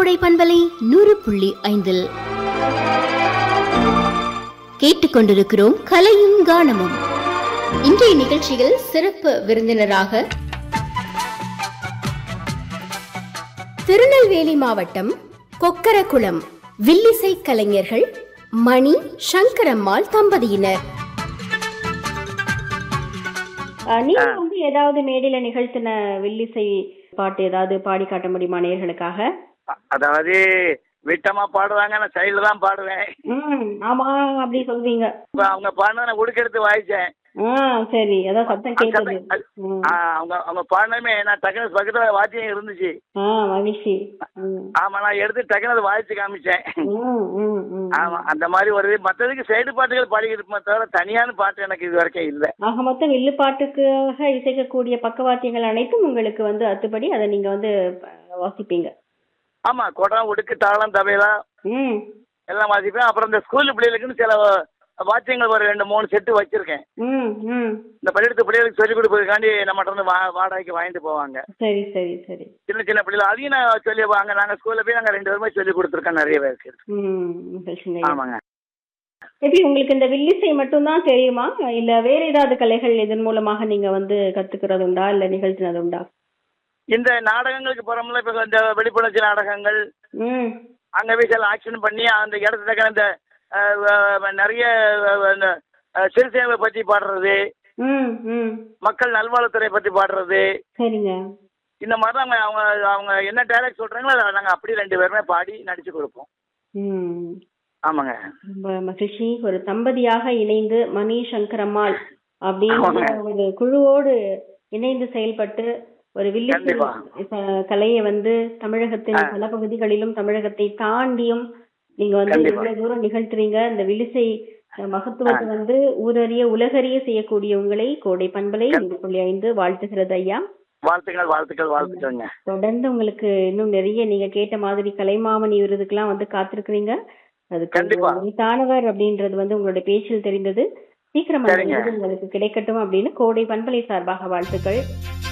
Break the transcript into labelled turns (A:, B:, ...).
A: கோடை பண்பலை 100.5 கேட்டுக்கொண்டிருக்கிறோம் கலையும் கானமும். இன்றைய நிகழ்ச்சியில் சிறப்பு விருந்தினராக திருநெல்வேலி மாவட்டம் கொக்கரகுளம் வில்லிசை கலைஞர்கள் மணி சங்கரம்மாள் தம்பதியினர். நீங்க ஏதாவது மேடையில நிகழ்த்தின வில்லிசை பாட்டு ஏதாவது பாடி காட்ட முடியுமா நேயர்களுக்காக?
B: அதாவது விட்டமா பாடுவாங்க, நான் சைடுல தான் பாடுவேன்.
A: ஆமா, அப்படி சொல்வீங்க.
B: அவங்க பாடினதை நான் உடுக்கெடுத்து வாய்ச்சேன்.
A: சரி, அதான் சத்தம் கேட்டது.
B: அவங்க பாடினமே நான் டக்குனு பக்கத்துல வாத்தியம் இருந்துச்சு.
A: மகிழ்ச்சி.
B: ஆமா, நான் எடுத்து டக்குனு வாய்ச்சி காமிச்சேன். ஆமா, அந்த மாதிரி ஒரு மற்றதுக்கு சைடு பாட்டுகள் பாடிக்கிட்டு தவிர தனியான பாட்டு எனக்கு இது வரைக்கும் இல்லை.
A: ஆக மொத்தம் வில்லு பாட்டுக்காக இசைக்கக்கூடிய பக்கவாத்தியங்கள் அனைத்தும் உங்களுக்கு அத்துப்படி அதை நீங்க வாசிப்பீங்க.
B: ஆமா, குடம், உடுக்கு, தாளம், தவையலா எல்லாம் வாசிப்பேன். அப்புறம் இந்த ஸ்கூல் பிள்ளைகளுக்குன்னு சில வாத்தியங்கள் ஒரு 2-3 செட்டு வச்சிருக்கேன். இந்த பள்ளிக்கூடத்து பிள்ளைகளுக்கு சொல்லிக் கொடுப்பதுக்காண்டி நம்மகிட்ட இருந்து வாடகைக்கு வாங்கிட்டு போவாங்க.
A: சரி சரி சரி.
B: சின்ன சின்ன பிள்ளைகள் அதையும் நான் சொல்லிவாங்க. நாங்க ஸ்கூல்ல போய் நாங்க 2 பேருமே சொல்லி கொடுத்துருக்கோம் நிறைய பேருக்கு. ஆமாங்க.
A: எப்படி உங்களுக்கு இந்த வில்லிசை மட்டும்தான் தெரியுமா, இல்ல வேற ஏதாவது கலைகள் இதன் மூலமாக நீங்க கத்துக்கிறது உண்டா, இல்ல நிகழ்த்தினது உண்டா?
B: இந்த நாடகங்களுக்கு போறோம்ல, இப்ப இந்த வெளிப்புணர்ச்சி நாடகங்கள் அங்க போய் சில ஆக்ஷன் பண்ணி அந்த இடத்துல இந்த நிறைய சிறுசேவை பத்தி பாடுறது, மக்கள் நல்வாழ்வுத்துறை பத்தி பாடுறது, இந்த மாதிரி அவங்க அவங்க என்ன டைலாக் சொல்றாங்களோ அதை நாங்க அப்படி 2 பேருமே பாடி நடிச்சு கொடுப்போம். ஆமாங்க.
A: ரொம்ப மகிழ்ச்சி. ஒரு தம்பதியாக இணைந்து மணி சங்கரம்மாள் அப்படின்னு ஒரு குழுவோடு இணைந்து செயல்பட்டு ஒரு வில்லிசை கலையை தமிழகத்தின் பல பகுதிகளிலும் தமிழகத்தை தாண்டியும் நீங்க இவ்வளவு தூரம் நிகழ்த்துறீங்க. இந்த வில்லிசை மகத்துவத்தை ஊரறிய உலகறிய செய்யக்கூடிய உங்களை கோடை பண்பலை 100.5 வாழ்த்துகிறது ஐயா.
B: வாழ்த்துக்கள் வாழ்த்துக்கள் வாழ்த்துக்கள்ங்க.
A: தொடர்ந்து உங்களுக்கு இன்னும் நிறைய நீங்க கேட்ட மாதிரி கலைமாமணி விருதுக்கெல்லாம் காத்திருக்கிறீங்க. அதுக்கு தானவர் அப்படின்றது உங்களுடைய பேச்சில் தெரிந்தது. சீக்கிரமா உங்களுக்கு கிடைக்கட்டும் அப்படின்னு கோடை பண்பலை சார்பாக வாழ்த்துக்கள்.